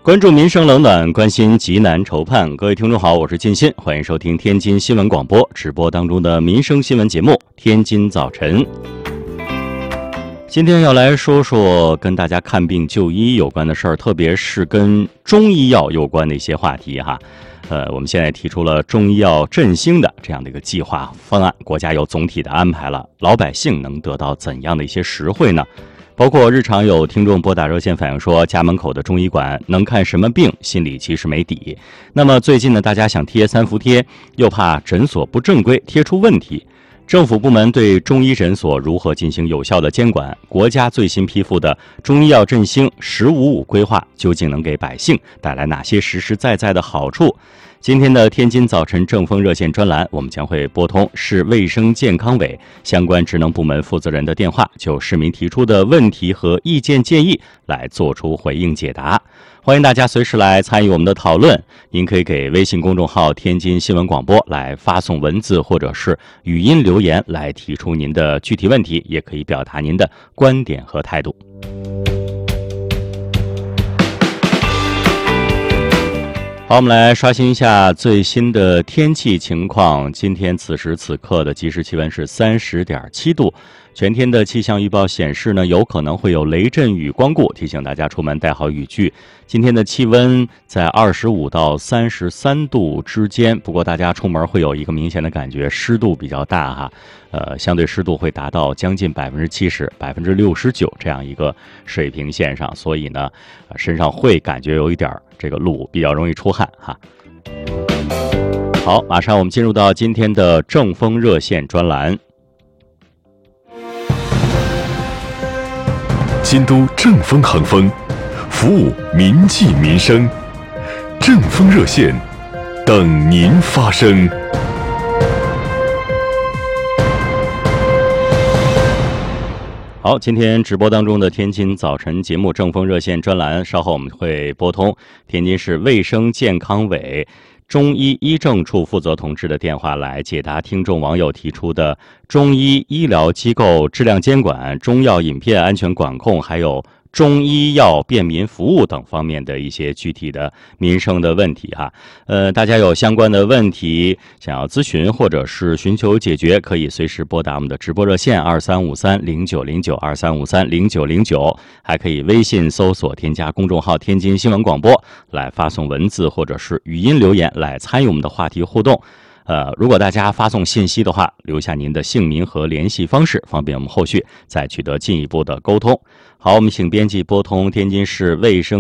关注民生冷暖，关心急难愁盼。各位听众好，我是金鑫，欢迎收听天津新闻广播直播当中的民生新闻节目《天津早晨》。今天要来说说跟大家看病就医有关的事儿，特别是跟中医药有关的一些话题哈。我们现在提出了中医药振兴的这样的一个计划方案，国家有总体的安排了，老百姓能得到怎样的一些实惠呢？包括日常有听众拨打热线反映说，家门口的中医馆能看什么病，心里其实没底。那么最近呢，大家想贴三伏贴，又怕诊所不正规贴出问题。政府部门对中医诊所如何进行有效的监管？国家最新批复的中医药振兴“1055”规划究竟能给百姓带来哪些实实在在的好处？今天的天津早晨正风热线专栏，我们将会拨通市卫生健康委相关职能部门负责人的电话，就市民提出的问题和意见建议来做出回应解答。欢迎大家随时来参与我们的讨论，您可以给微信公众号天津新闻广播来发送文字或者是语音留言来提出您的具体问题，也可以表达您的观点和态度。好，我们来刷新一下最新的天气情况。今天此时此刻的即时气温是30.7度，全天的气象预报显示呢，有可能会有雷阵雨光顾，提醒大家出门带好雨具。今天的气温在25到33度之间，不过大家出门会有一个明显的感觉，湿度比较大哈，相对湿度会达到将近70%、69%这样一个水平线上，所以呢，身上会感觉有一点这个露，比较容易出汗哈。好，马上我们进入到今天的正风热线专栏。 新都正风航风，服务民计民生，正风热线，等您发声。 好，今天直播当中的天津早晨节目正风热线专栏，稍后我们会拨通天津市卫生健康委中医医政处负责同志的电话，来解答听众网友提出的中医医疗机构质量监管、中药饮片安全管控，还有中医药便民服务等方面的一些具体的民生的问题哈。大家有相关的问题想要咨询或者是寻求解决，可以随时拨打我们的直播热线23530909 23530909，还可以微信搜索添加公众号天津新闻广播来发送文字或者是语音留言来参与我们的话题互动。如果大家发送信息的话，留下您的姓名和联系方式，方便我们后续再取得进一步的沟通。好，我们请编辑拨通天津市卫生